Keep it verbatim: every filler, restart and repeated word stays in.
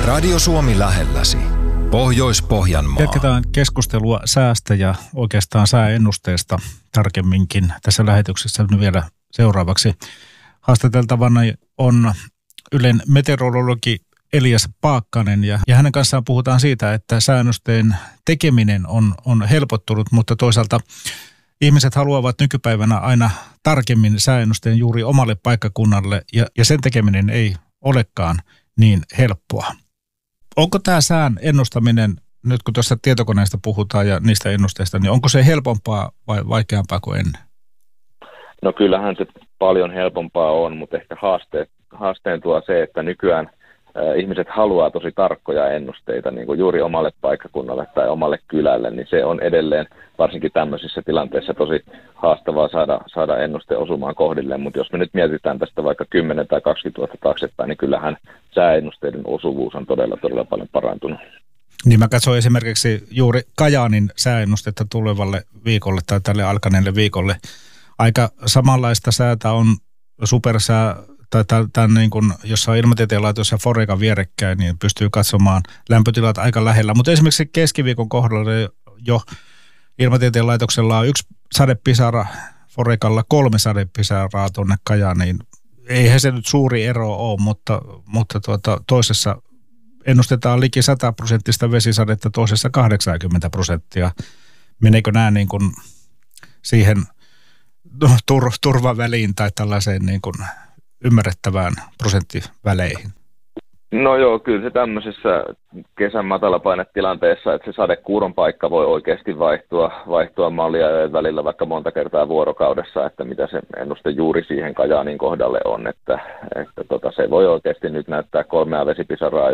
Radio Suomi lähelläsi. Pohjois-Pohjanmaa. Jatketaan keskustelua säästä ja oikeastaan sääennusteesta tarkemminkin tässä lähetyksessä vielä seuraavaksi. Haastateltavana on Ylen meteorologi Elias Paakkanen ja, ja hänen kanssaan puhutaan siitä, että sääennusteen tekeminen on, on helpottunut, mutta toisaalta ihmiset haluavat nykypäivänä aina tarkemmin sääennusteen juuri omalle paikkakunnalle ja, ja sen tekeminen ei olekaan niin helppoa. Onko tämä sään ennustaminen, nyt kun tuossa tietokoneesta puhutaan ja niistä ennusteista, niin onko se helpompaa vai vaikeampaa kuin ennen? No kyllähän se paljon helpompaa on, mutta ehkä haasteet, haasteen tuo se, että nykyään äh, ihmiset haluaa tosi tarkkoja ennusteita niin kuin juuri omalle paikkakunnalle tai omalle kylälle, niin se on edelleen varsinkin tämmöisissä tilanteissa tosi haastavaa saada, saada ennuste osumaan kohdilleen, mutta jos me nyt mietitään tästä vaikka kymmenen tai kaksikymmentä vuotta taaksepäin, niin kyllähän sääennusteiden osuvuus on todella, todella paljon parantunut. Niin mä katsoin esimerkiksi juuri Kajaanin sääennustetta tulevalle viikolle tai tälle alkaneelle viikolle. Aika samanlaista säätä on supersää tai tämän niin kuin, jossa on Ilmatieteen laitos ja Foreca vierekkäin, niin pystyy katsomaan lämpötilat aika lähellä. Mutta esimerkiksi keskiviikon kohdalla jo Ilmatieteen laitoksella on yksi sadepisara, Forecalla kolme sadepisaraa tuonne Kajaaniin. Eihän se nyt suuri ero ole, mutta, mutta tuota, toisessa ennustetaan liki sata prosenttista vesisadetta, toisessa kahdeksankymmentä prosenttia. Meneekö nämä niin kuin siihen tur, turvaväliin tai tällaiseen niin kuin ymmärrettävään prosenttiväleihin? No joo, kyllä se tämmöisessä kesän matalapainetilanteessa, että se sadekuuron paikka voi oikeasti vaihtua, vaihtua mallia välillä vaikka monta kertaa vuorokaudessa, että mitä se ennuste juuri siihen Kajaanin kohdalle on, että, että tota, se voi oikeasti nyt näyttää kolmea vesipisaraa